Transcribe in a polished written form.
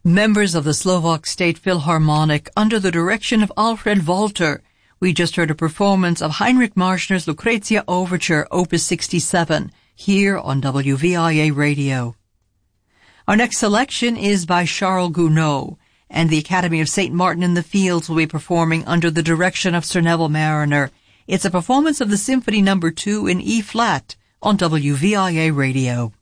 Members of the Slovak State Philharmonic under the direction of Alfred Walter. We just heard a performance of Heinrich Marschner's Lucrezia Overture, Opus 67, here on WVIA Radio. Our next selection is by Charles Gounod, and the Academy of St. Martin in the Fields will be performing under the direction of Sir Neville Marriner. It's a performance of the Symphony No. 2 in E-flat on WVIA Radio.